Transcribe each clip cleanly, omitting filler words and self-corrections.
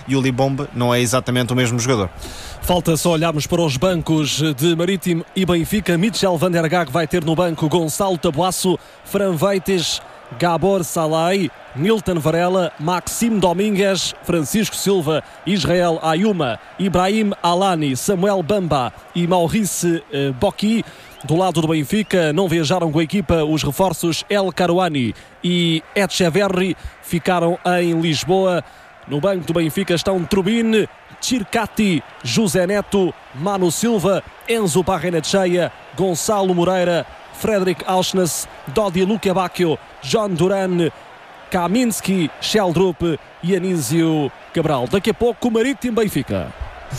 e o Libombe não é exatamente o mesmo jogador. Falta só olharmos para os bancos de Marítimo e Benfica. Mitchell van der Gaag vai ter no banco Gonçalo Tabuaço, Fran Veites, Gabor Salai, Nilton Varela, Maxime Domingues, Francisco Silva, Israel Ayuma, Ibrahim Alani, Samuel Bamba e Maurice Bocchi. Do lado do Benfica não viajaram com a equipa os reforços El Karouani e Etcheverry, ficaram em Lisboa. No banco do Benfica estão Trubin, Circati, José Neto, Manu Silva, Enzo Barrenetxeia, Gonçalo Moreira, Frederic Auschnes, Dodi Lukebakio, John Duran, Kaminski, Sheldrup e Anísio Cabral. Daqui a pouco o Marítimo Benfica.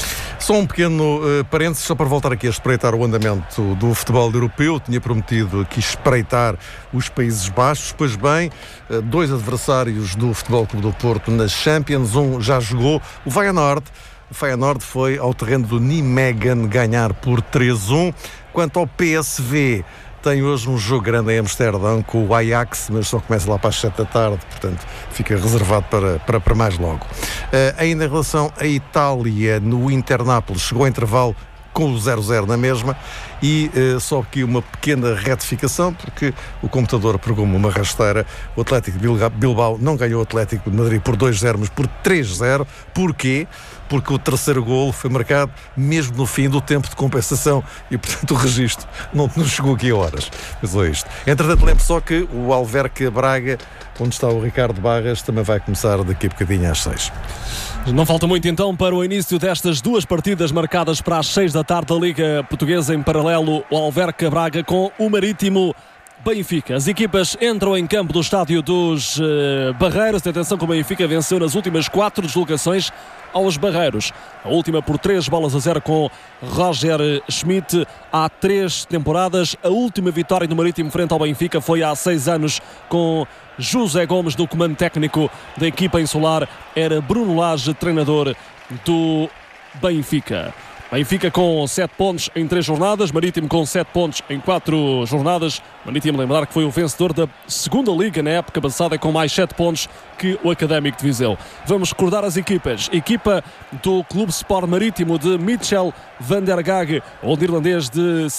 Só um pequeno parênteses, só para voltar aqui a espreitar o andamento do futebol europeu. Tinha prometido aqui espreitar os Países Baixos. Pois bem, dois adversários do Futebol Clube do Porto nas Champions. Um já jogou, o Feyenoord. O Feyenoord foi ao terreno do Nijmegen ganhar por 3-1. Quanto ao PSV, tem hoje um jogo grande em Amsterdão com o Ajax, mas só começa lá para as 7 da tarde, portanto fica reservado para mais logo. Ainda em relação à Itália, no Internápolis, chegou ao intervalo com o 0-0 na mesma e só aqui uma pequena retificação, porque o computador pregou-me uma rasteira. O Atlético Bilbao não ganhou o Atlético de Madrid por 2-0, mas por 3-0. Porquê? Porque o terceiro golo foi marcado mesmo no fim do tempo de compensação e, portanto, o registro não nos chegou aqui a horas. Mas é isto. Entretanto, lembro só que o Alverca Braga, onde está o Ricardo Barras, também vai começar daqui a bocadinho às 6. Não falta muito então para o início destas duas partidas marcadas para as 6 da tarde da Liga Portuguesa. Em paralelo, o Alverca Braga com o Marítimo Benfica. As equipas entram em campo do estádio dos Barreiros. Atenção que o Benfica venceu nas últimas 4 deslocações aos Barreiros. A última por 3-0 com Roger Schmidt há 3 temporadas. A última vitória do Marítimo frente ao Benfica foi há 6 anos com José Gomes no comando técnico da equipa insular. Era Bruno Lage, treinador do Benfica. Benfica com 7 pontos em 3 jornadas, Marítimo com 7 pontos em 4 jornadas. Marítimo, lembrar que foi o vencedor da segunda Liga na época passada com mais 7 pontos que o Académico de Viseu. Vamos recordar as equipas. Equipa do Clube Sport Marítimo de Mitchell van der Gaag, o irlandês de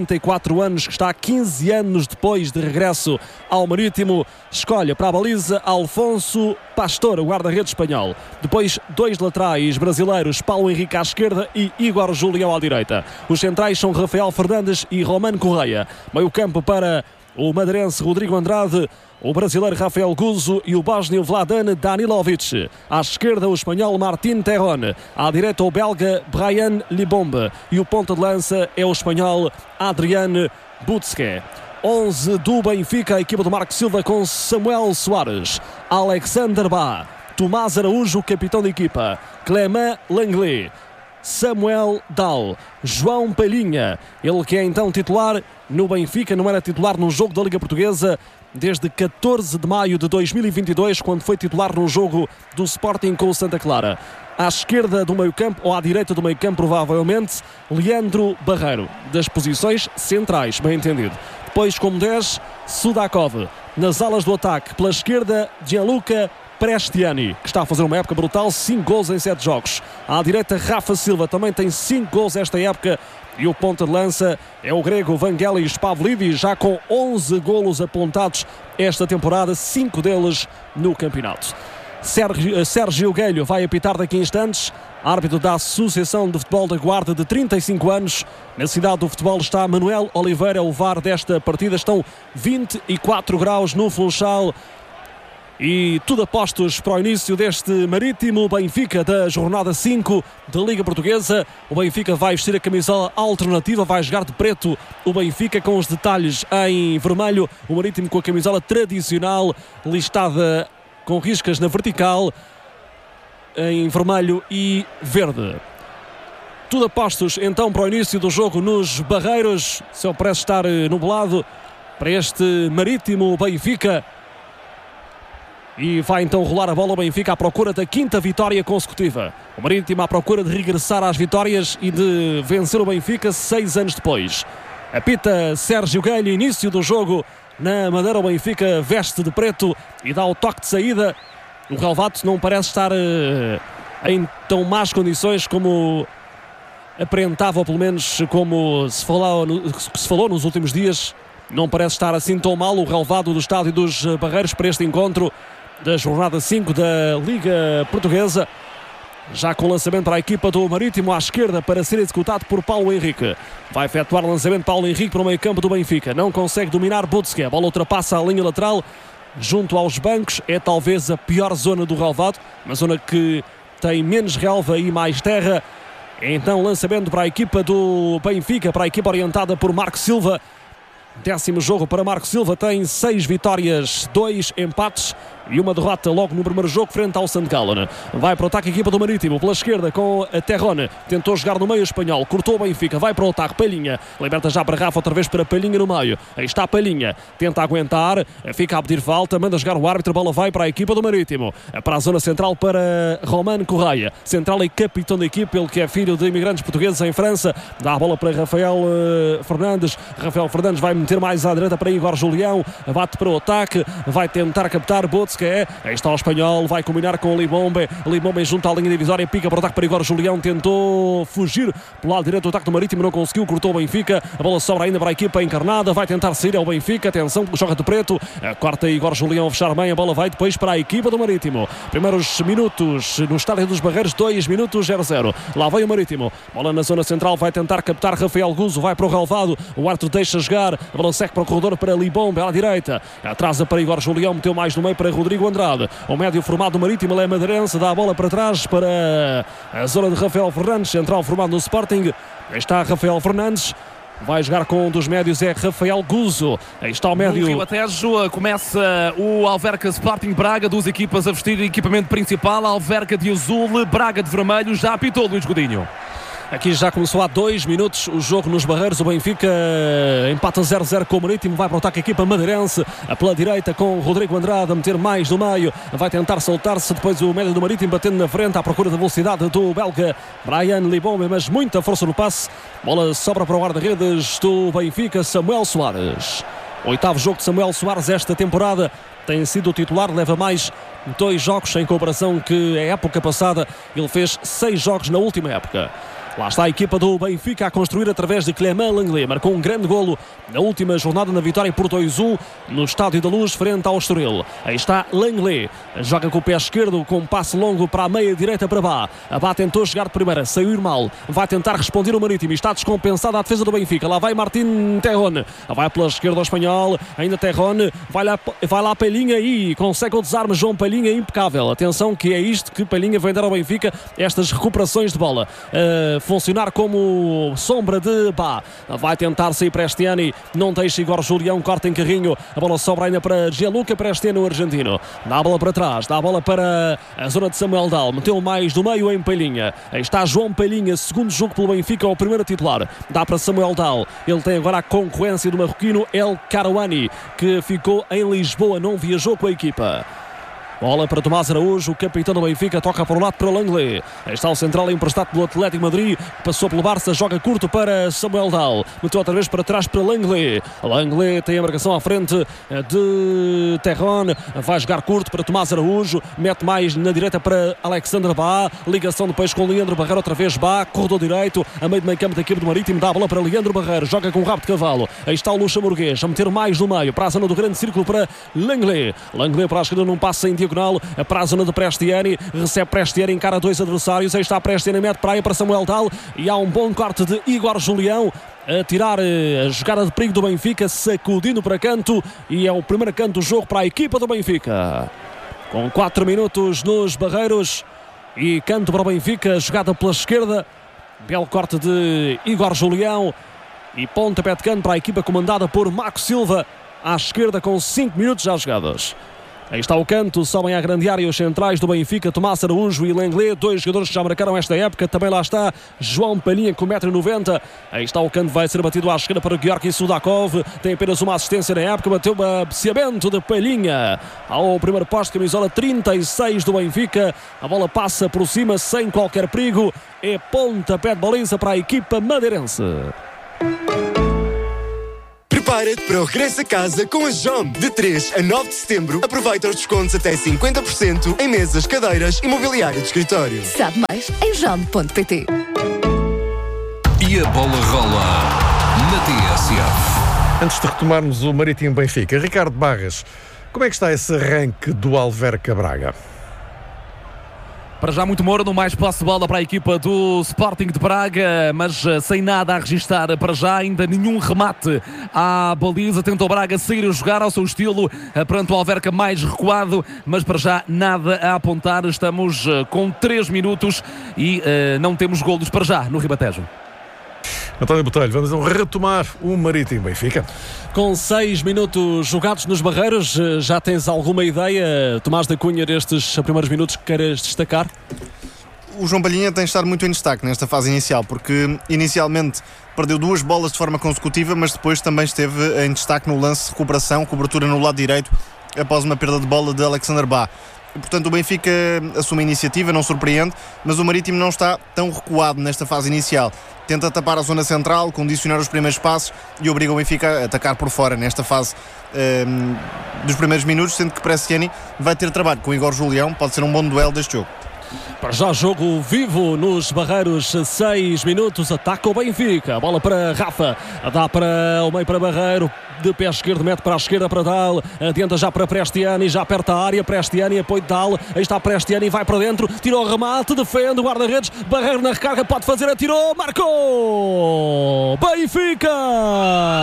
54 anos que está 15 anos depois de regresso ao Marítimo. Escolhe para a baliza Alfonso Pastor, o guarda-redes espanhol. Depois 2 laterais brasileiros, Paulo Henrique à esquerda e Igor Julião à direita. Os centrais são Rafael Fernandes e Romano Correia. Meio campo para o madeirense Rodrigo Andrade, o brasileiro Rafael Guzzo e o bósnio Vladan Danilovic. À esquerda o espanhol Martín Terron. À direita o belga Brian Libombe. E o ponta de lança é o espanhol Adrián Butzke. 11 do Benfica, a equipa do Marco Silva com Samuel Soares, Alexander Bá, Tomás Araújo, capitão da equipa, Clément Langlais, Samuel Dal, João Palhinha, ele que é então titular no Benfica, não era titular num jogo da Liga Portuguesa desde 14 de maio de 2022, quando foi titular num jogo do Sporting com o Santa Clara. À esquerda do meio-campo, ou à direita do meio-campo, provavelmente, Leandro Barreiro, das posições centrais, bem entendido. Depois, como 10, Sudakov. Nas alas do ataque, pela esquerda, Gianluca Prestiani, que está a fazer uma época brutal, 5 gols em 7 jogos. À direita, Rafa Silva, também tem 5 gols esta época. E o ponta de lança é o grego Vangelis Pavlidis, já com 11 golos apontados esta temporada, 5 deles no campeonato. Sérgio Guelho vai apitar daqui a instantes, árbitro da Associação de Futebol da Guarda, de 35 anos. Na cidade do futebol está Manuel Oliveira, o VAR desta partida. Estão 24 graus no Funchal. E tudo apostos para o início deste Marítimo Benfica da jornada 5 da Liga Portuguesa. O Benfica vai vestir a camisola alternativa, vai jogar de preto o Benfica com os detalhes em vermelho. O Marítimo com a camisola tradicional listada com riscas na vertical em vermelho e verde. Tudo apostos então para o início do jogo nos Barreiros. O céu parece estar nublado para este Marítimo Benfica. E vai então rolar a bola o Benfica à procura da 5ª vitória consecutiva. O Marítimo à procura de regressar às vitórias e de vencer o Benfica 6 anos depois. Apita Sérgio Guelho, início do jogo na Madeira. O Benfica veste de preto e dá o toque de saída. O relvado não parece estar em tão más condições como aparentava, ou pelo menos como se falou nos últimos dias. Não parece estar assim tão mal o relevado do Estádio dos Barreiros para este encontro da jornada 5 da Liga Portuguesa. Já com o lançamento para a equipa do Marítimo à esquerda para ser executado por Paulo Henrique. Vai efetuar o lançamento Paulo Henrique para o meio campo do Benfica. Não consegue dominar Butzke. A bola ultrapassa a linha lateral junto aos bancos. É talvez a pior zona do relevado, uma zona que tem menos relva e mais terra. Então lançamento para a equipa do Benfica, para a equipa orientada por Marco Silva. 10º jogo para Marco Silva, tem 6 vitórias, 2 empates e uma derrota logo no primeiro jogo frente ao St. Gallen. Vai para o ataque a equipa do Marítimo pela esquerda com a Terrone, tentou jogar no meio espanhol, cortou o Benfica, vai para o ataque, Palhinha, liberta já para Rafa, outra vez para Palhinha no meio, aí está Palhinha, tenta aguentar, fica a pedir falta, manda jogar o árbitro, a bola vai para a equipa do Marítimo, para a zona central para Romano Correia, central e capitão da equipa, ele que é filho de imigrantes portugueses em França, dá a bola para Rafael Fernandes vai meter mais à direita para Igor Julião, bate para o ataque, vai tentar captar Butzke, aí está o espanhol, vai combinar com o Libombe junto à linha divisória, pica para o ataque para Igor Julião, tentou fugir pelo lado direito do ataque do Marítimo, não conseguiu, cortou o Benfica, a bola sobra ainda para a equipa encarnada, vai tentar sair ao Benfica, atenção, joga de preto, corta Igor Julião a fechar bem, a bola vai depois para a equipa do Marítimo. Primeiros minutos no Estádio dos Barreiros, 2 minutos 0-0, lá vem o Marítimo, bola na zona central, vai tentar captar Rafael Guzo, vai para o relvado, o árbitro deixa jogar, a bola segue para o corredor para Libombe à direita, atrasa para Igor Julião, meteu mais no meio para Rodrigo Andrade, o médio formado do Marítimo, ele é madeirense, dá a bola para trás para a zona de Rafael Fernandes, central formado no Sporting, aí está Rafael Fernandes, vai jogar com um dos médios, é Rafael Guzo, aí está o médio. No Ribatejo começa o Alverca Sporting Braga, duas equipas a vestir equipamento principal, Alverca de azul, Braga de vermelho, já apitou Luís Godinho. Aqui já começou há 2 minutos o jogo nos Barreiros. O Benfica empata 0-0 com o Marítimo. Vai para o ataque a equipa madeirense pela direita com o Rodrigo Andrade a meter mais no meio. Vai tentar soltar-se. Depois o médio do Marítimo batendo na frente à procura da velocidade do belga Brian Libombe, mas muita força no passe. Bola sobra para o guarda-redes do Benfica, Samuel Soares. 8º jogo de Samuel Soares esta temporada. Tem sido o titular, leva mais 2 jogos em comparação que a época passada. Ele fez 6 jogos na última época. Lá está a equipa do Benfica a construir através de Clément Lenglet. Marcou um grande golo na última jornada na vitória por 2-1 no Estádio da Luz frente ao Estoril. Aí está Lenglet. Joga com o pé esquerdo com um passe longo para a meia direita para Bá. A Bá tentou chegar de primeira, saiu mal. Vai tentar responder o Marítimo. Está descompensada a defesa do Benfica. Lá vai Martín Terrone. Vai pela esquerda ao espanhol. Ainda Terrone. Vai lá Palhinha e consegue o desarme. João Palhinha impecável. Atenção que é isto que Palhinha vem dar ao Benfica. Estas recuperações de bola. Funcionar como sombra de Bá. Vai tentar sair Prestiani, não deixa Igor Julião, corta em carrinho, a bola sobra ainda para Gianluca Prestiani, o argentino. Dá a bola para trás, dá a bola para a zona de Samuel Dal, meteu mais do meio em Palhinha. Aí está João Palhinha, segundo jogo pelo Benfica, o primeiro titular. Dá para Samuel Dal, ele tem agora a concorrência do marroquino El Karouani, que ficou em Lisboa, não viajou com a equipa. Bola para Tomás Araújo, o capitão do Benfica, toca para o lado para Lenglet. Aí está o central emprestado pelo Atlético Madrid, passou pelo Barça, joga curto para Samuel Dal, meteu outra vez para trás para Lenglet. Lenglet tem a marcação à frente de Terrone, vai jogar curto para Tomás Araújo, mete mais na direita para Alexandre Bá, ligação depois com Leandro Barreiro, outra vez Bá, corredor direito, a meio do meio campo da equipe do Marítimo, dá a bola para Leandro Barreiro, joga com o rabo de cavalo. Aí está o luxemburguês, a meter mais no meio, para a zona do grande círculo para Lenglet. Lenglet para a esquerda num passe em diagonal para a zona de Prestiani, recebe Prestiani, encara 2 adversários, aí está Prestiani, mete praia para Samuel Dal e há um bom corte de Igor Julião a tirar a jogada de perigo do Benfica, sacudindo para canto, e é o primeiro canto do jogo para a equipa do Benfica. Com 4 minutos nos Barreiros e canto para o Benfica, jogada pela esquerda, belo corte de Igor Julião e pontapé de canto para a equipa comandada por Marco Silva, à esquerda com 5 minutos já jogados. Aí está o canto, sobem à grande área os centrais do Benfica, Tomás Araújo e Lenglet, 2 jogadores que já marcaram esta época. Também lá está João Palhinha com 1,90 m. Aí está o canto, vai ser batido à esquerda para Georgi Sudakov, tem apenas uma assistência na época, bateu o cabeceamento de Palhinha ao primeiro posto, camisola 36 do Benfica. A bola passa por cima sem qualquer perigo, é pontapé de baliza para a equipa madeirense. Prepara-te para o regresso a casa com a JOM. De 3 a 9 de setembro, aproveita os descontos até 50% em mesas, cadeiras e mobiliário de escritório. Sabe mais em jom.pt. E a bola rola na TSF. Antes de retomarmos o Marítimo Benfica, Ricardo Barras, como é que está esse arranque do Alverca Braga? Para já muito morno, mais posse de bola para a equipa do Sporting de Braga, mas sem nada a registar para já, ainda nenhum remate à baliza. Tenta o Braga sair a jogar ao seu estilo, perante o Alverca mais recuado, mas para já nada a apontar. Estamos com 3 minutos e não temos golos para já no Ribatejo. António Botelho, vamos então retomar o Marítimo Benfica. Com 6 minutos jogados nos Barreiros, já tens alguma ideia, Tomás da Cunha, destes primeiros minutos que queiras destacar? O João Palhinha tem de estar muito em destaque nesta fase inicial, porque inicialmente perdeu 2 bolas de forma consecutiva, mas depois também esteve em destaque no lance de recuperação, cobertura no lado direito, após uma perda de bola de Alexander Bá. Portanto, o Benfica assume a iniciativa, não surpreende, mas o Marítimo não está tão recuado nesta fase inicial. Tenta tapar a zona central, condicionar os primeiros passos e obriga o Benfica a atacar por fora nesta fase dos primeiros minutos, sendo que Bresciani vai ter trabalho com Igor Julião. Pode ser um bom duelo deste jogo. Para já jogo vivo nos Barreiros, 6 minutos, ataca o Benfica, a bola para Rafa, dá para o meio para Barreiro, de pé esquerdo, mete para a esquerda para Dal, adianta já para Prestiani, já aperta a área, Prestiani, apoio de Dal, aí está Prestiani, vai para dentro, tirou o remate, defende o guarda-redes, Barreiro na recarga, pode fazer, atirou, marcou! Benfica!